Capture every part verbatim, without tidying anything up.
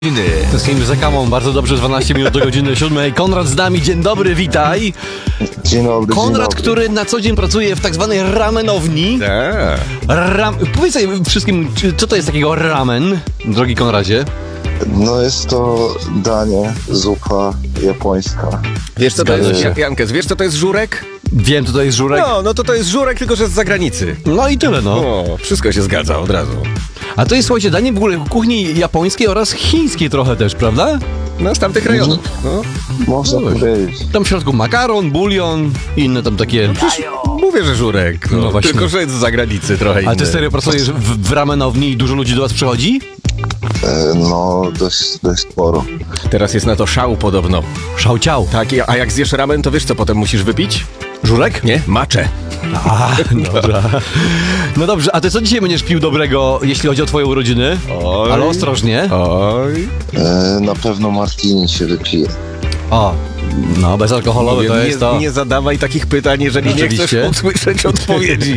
Tęsknimy za kawą, bardzo dobrze, dwanaście minut do godziny siódmej. Konrad z nami, dzień dobry, witaj. Dzień dobry, Konrad, dzień dobry. który na co dzień pracuje w tak zwanej ramenowni. Tak. Ram... Powiedz sobie wszystkim, czy- co to jest takiego ramen, drogi Konradzie? No jest to danie, zupa japońska. Wiesz co to Zgadza jest, się. Jankes, wiesz co to jest żurek? Wiem, co to jest żurek. No, no to to jest żurek, tylko że z zagranicy. No i tyle, no. O, wszystko się zgadza od razu. A to jest, słuchajcie, danie w ogóle kuchni japońskiej oraz chińskiej trochę też, prawda? No, z tamtych rejonów. No. Można No, powiedzieć. Tam w środku makaron, bulion i inne tam takie... Mówię, że żurek, no, No właśnie. tylko że z zagranicy trochę inny. A ty serio pracujesz w, w ramenowni i dużo ludzi do was przychodzi? E, no dość, dość sporo. Teraz jest na to szał podobno. Szał ciał. Tak, i- a jak zjesz ramen, to wiesz co potem musisz wypić? Żurek? Nie? Maczę. A, dobra. No dobrze, a ty co dzisiaj będziesz pił dobrego, jeśli chodzi o twoje urodziny? Oj. Ale ostrożnie. Oj. E, na pewno martini się wypije. O, no bezalkoholowe Mówię, to nie, jest to. nie zadawaj takich pytań, jeżeli nie Oczywiście. chcesz usłyszeć odpowiedzi.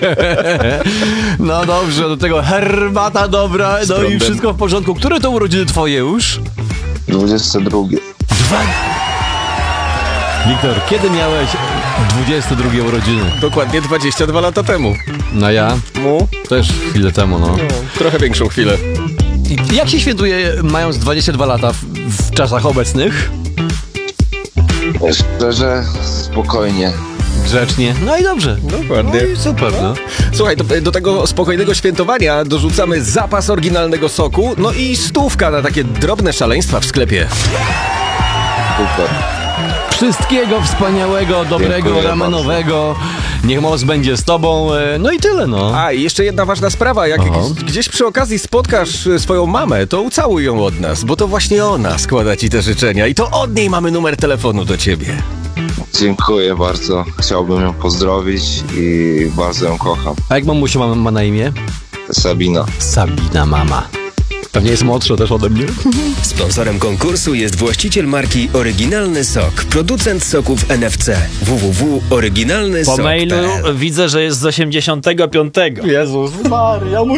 No dobrze, do tego herbata dobra, Z no i prądem. wszystko w porządku. Które to urodziny twoje już? dwudzieste drugie. Dwa. Wiktor, kiedy miałeś dwudzieste drugie urodziny? Dokładnie dwadzieścia dwa lata temu. No ja Mu? też chwilę temu, no. No, trochę większą chwilę. I jak się świętuje, mając dwadzieścia dwa lata w, w czasach obecnych? Szczerze, spokojnie. Grzecznie. No i dobrze. Dokładnie. No i super, no. Słuchaj, do, do tego spokojnego świętowania dorzucamy zapas oryginalnego soku, no i stówka na takie drobne szaleństwa w sklepie. Super. Wszystkiego wspaniałego, dobrego, Dziękuję ramenowego. Niech moc będzie z tobą. e, No i tyle, no. A, i jeszcze jedna ważna sprawa, jak Aha. g- gdzieś przy okazji spotkasz e, swoją mamę, to ucałuj ją od nas, bo to właśnie ona składa ci te życzenia i to od niej mamy numer telefonu do ciebie. Dziękuję bardzo. Chciałbym ją pozdrowić i bardzo ją kocham. A jak mamusia ma, ma na imię? Sabina. Sabina mama. Pewnie jest młodsza też ode mnie. Sponsorem konkursu jest właściciel marki Oryginalny Sok, producent soków N F C. w w w kropka oryginalny sok Po kropka p l. mailu widzę, że jest z osiemdziesiątego piątego. Jezus Maria, mój